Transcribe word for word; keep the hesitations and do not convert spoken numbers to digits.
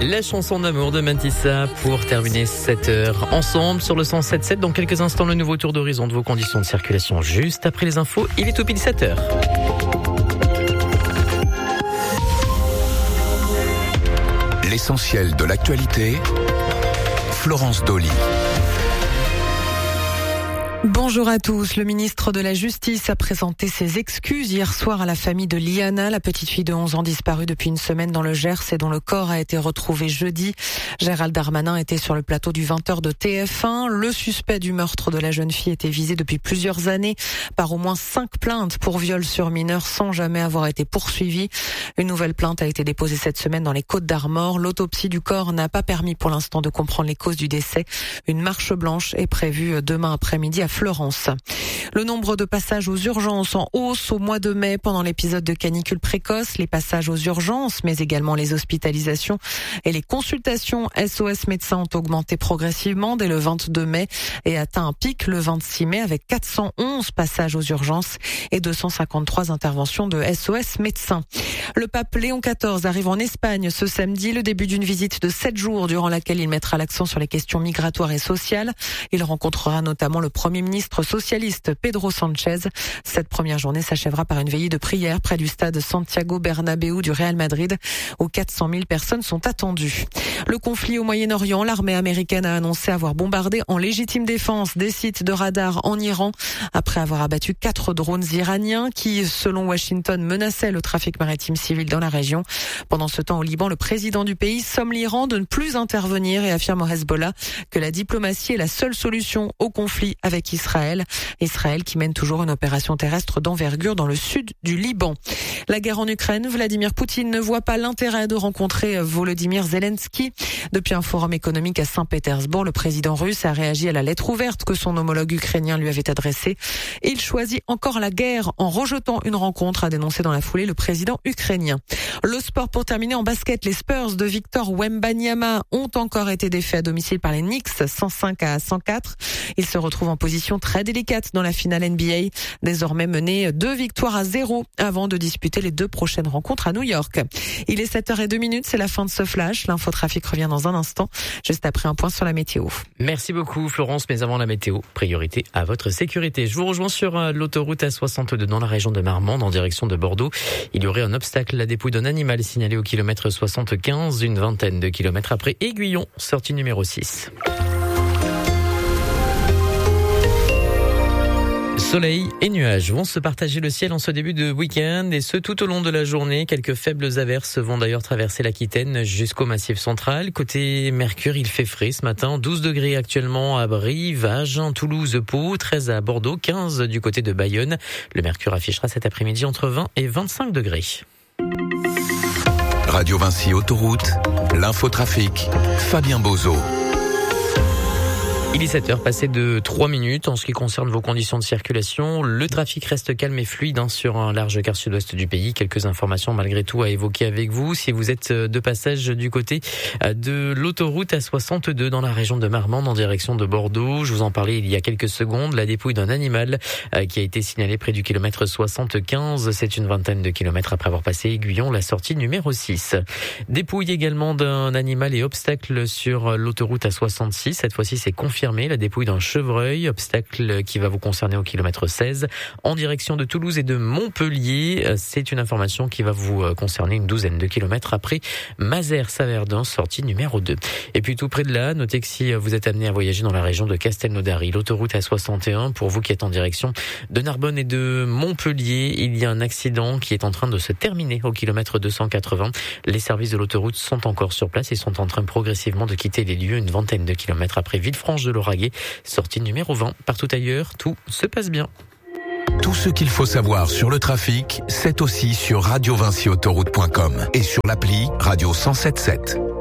La chanson d'amour de Matissa pour terminer cette heure ensemble sur le cent sept sept. Dans quelques instants, le nouveau tour d'horizon de vos conditions de circulation juste après les infos. Il est tout pile sept heures. L'essentiel de l'actualité, Florence Dolly. Bonjour à tous. Le ministre de la Justice a présenté ses excuses hier soir à la famille de Liana, la petite fille de onze ans disparue depuis une semaine dans le Gers et dont le corps a été retrouvé jeudi. Gérald Darmanin était sur le plateau du vingt heures de T F un. Le suspect du meurtre de la jeune fille était visé depuis plusieurs années par au moins cinq plaintes pour viol sur mineur sans jamais avoir été poursuivi. Une nouvelle plainte a été déposée cette semaine dans les Côtes-d'Armor. L'autopsie du corps n'a pas permis pour l'instant de comprendre les causes du décès. Une marche blanche est prévue demain après-midi à Florence. Le nombre de passages aux urgences en hausse au mois de mai pendant l'épisode de canicule précoce. Les passages aux urgences, mais également les hospitalisations et les consultations S O S médecins ont augmenté progressivement dès le vingt-deux mai et atteint un pic le vingt-six mai avec quatre cent onze passages aux urgences et deux cent cinquante-trois interventions de S O S médecins. Le pape Léon quatorze arrive en Espagne ce samedi, le début d'une visite de sept jours durant laquelle il mettra l'accent sur les questions migratoires et sociales. Il rencontrera notamment le premier ministre socialiste Pedro Sanchez. Cette première journée s'achèvera par une veillée de prière près du stade Santiago Bernabéu du Real Madrid où quatre cent mille personnes sont attendues. Le conflit au Moyen-Orient, l'armée américaine a annoncé avoir bombardé en légitime défense des sites de radar en Iran après avoir abattu quatre drones iraniens qui, selon Washington, menaçaient le trafic maritime civil dans la région. Pendant ce temps, au Liban, le président du pays somme l'Iran de ne plus intervenir et affirme au Hezbollah que la diplomatie est la seule solution au conflit avec Israël. Israël qui mène toujours une opération terrestre d'envergure dans le sud du Liban. La guerre en Ukraine, Vladimir Poutine ne voit pas l'intérêt de rencontrer Volodymyr Zelensky. Depuis un forum économique à Saint-Pétersbourg, le président russe a réagi à la lettre ouverte que son homologue ukrainien lui avait adressée. Il choisit encore la guerre en rejetant une rencontre, a dénoncé dans la foulée le président ukrainien. Le sport pour terminer en basket, les Spurs de Victor Wembanyama ont encore été défaits à domicile par les Knicks, cent cinq à cent quatre. Ils se retrouvent en position très délicate dans la finale N B A, désormais menés deux victoires à zéro avant de disputer les deux prochaines rencontres à New York. Il est sept heures zéro deux minutes, c'est la fin de ce flash. L'infotrafic revient dans un instant, juste après un point sur la météo. Merci beaucoup Florence, mais avant la météo, priorité à votre sécurité. Je vous rejoins sur l'autoroute A soixante-deux dans la région de Marmande en direction de Bordeaux. Il y aurait un obstacle, la dépouille d'un animal signalé au kilomètre soixante-quinze, une vingtaine de kilomètres après Aiguillon, sortie numéro six. Soleil et nuages vont se partager le ciel en ce début de week-end et ce tout au long de la journée. Quelques faibles averses vont d'ailleurs traverser l'Aquitaine jusqu'au Massif central. Côté Mercure, il fait frais ce matin. douze degrés actuellement à Brive, Agen, Toulouse, Pau, treize à Bordeaux, quinze du côté de Bayonne. Le Mercure affichera cet après-midi entre vingt et vingt-cinq degrés. Radio Vinci Autoroute, l'infotrafic, Fabien Bozo. Il est sept heures passées de trois minutes. En ce qui concerne vos conditions de circulation, le trafic reste calme et fluide hein, sur un large quart sud-ouest du pays. Quelques informations malgré tout à évoquer avec vous. Si vous êtes de passage du côté de l'autoroute A soixante-deux dans la région de Marmande en direction de Bordeaux, je vous en parlais il y a quelques secondes, la dépouille d'un animal qui a été signalée près du kilomètre soixante-quinze. C'est une vingtaine de kilomètres après avoir passé Aiguillon, la sortie numéro six. Dépouille également d'un animal et obstacle sur l'autoroute A soixante-six. Cette fois-ci, c'est confirmé. La dépouille d'un chevreuil, obstacle qui va vous concerner au kilomètre seize en direction de Toulouse et de Montpellier. C'est une information qui va vous concerner une douzaine de kilomètres après Mazères-Saverdun, sortie numéro deux. Et puis tout près de là, notez que si vous êtes amené à voyager dans la région de Castelnaudary, l'autoroute A soixante et un, pour vous qui êtes en direction de Narbonne et de Montpellier, il y a un accident qui est en train de se terminer au kilomètre deux cent quatre-vingts. Les services de l'autoroute sont encore sur place et sont en train progressivement de quitter les lieux une vingtaine de kilomètres après Villefranche de Lauragais, sortie numéro vingt. Partout ailleurs, tout se passe bien. Tout ce qu'il faut savoir sur le trafic, c'est aussi sur radio vinci autoroute point com et sur l'appli Radio cent sept sept.